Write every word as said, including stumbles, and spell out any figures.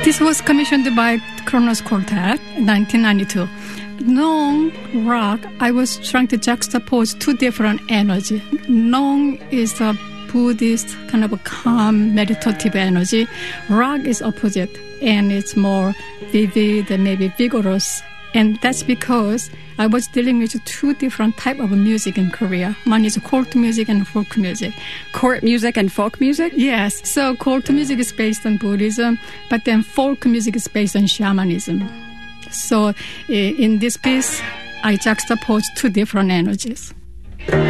This was commissioned by Kronos Quartet in nineteen ninety-two. Nong, rock, I was trying to juxtapose two different energy. Nong is a Buddhist kind of a calm, meditative energy. Rock is opposite, and it's more vivid and maybe vigorous. And that's because I was dealing with two different type of music in Korea. One is court music and folk music. Court music and folk music? Yes. So court music is based on Buddhism, but then folk music is based on shamanism. So in this piece, I juxtapose two different energies.